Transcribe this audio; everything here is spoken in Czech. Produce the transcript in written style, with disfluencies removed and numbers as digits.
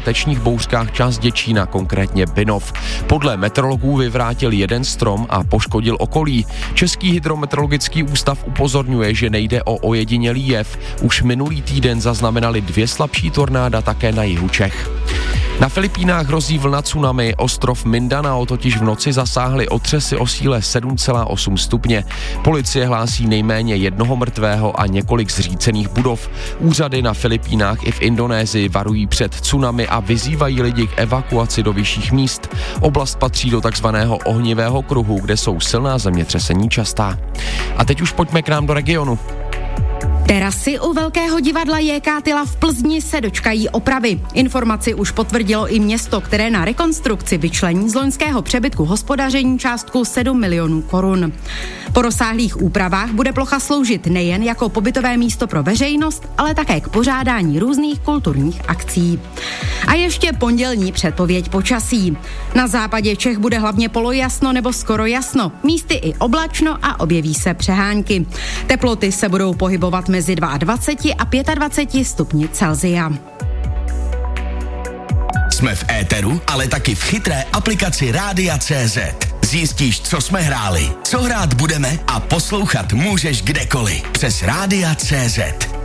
pátečních bouřkách část Děčína, konkrétně Binov. Podle meteorologů vyvrátil jeden strom a poškodil okolí. Český hydrometeorologický ústav upozorňuje, že nejde o ojedinělý jev. Už minulý týden zaznamenali 2 slabší tornáda také na jihu Čech. Na Filipínách hrozí vlna tsunami, ostrov Mindanao totiž v noci zasáhly otřesy o síle 7,8 stupně. Policie hlásí nejméně 1 mrtvého a několik zřícených budov. Úřady na Filipínách i v Indonésii varují před tsunami a vyzývají lidi k evakuaci do vyšších míst. Oblast patří do takzvaného ohnivého kruhu, kde jsou silná zemětřesení častá. A teď už pojďme k nám do regionu. Terasy u Velkého divadla J.K. Tyla v Plzni se dočkají opravy. Informaci už potvrdilo i město, které na rekonstrukci vyčlení z loňského přebytku hospodaření částku 7 milionů korun. Po rozsáhlých úpravách bude plocha sloužit nejen jako pobytové místo pro veřejnost, ale také k pořádání různých kulturních akcí. A ještě pondělní předpověď počasí. Na západě Čech bude hlavně polojasno nebo skoro jasno, místy i oblačno a objeví se přehánky. Teploty se budou pohybovat mezi 22 a 25 stupni Celsia. Jsme v éteru, ale taky v chytré aplikaci Rádia.cz. Zjistíš, co jsme hráli, co hrát budeme a poslouchat můžeš kdekoliv přes Rádia.cz.